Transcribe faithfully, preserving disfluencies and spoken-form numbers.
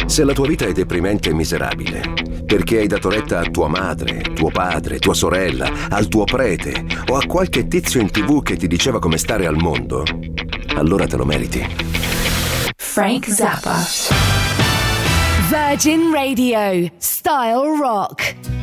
Se la tua vita è deprimente e miserabile, perché hai dato retta a tua madre, tuo padre, tua sorella, al tuo prete o a qualche tizio in tv che ti diceva come stare al mondo, allora te lo meriti. Frank Zappa. Virgin Radio. Style Rock.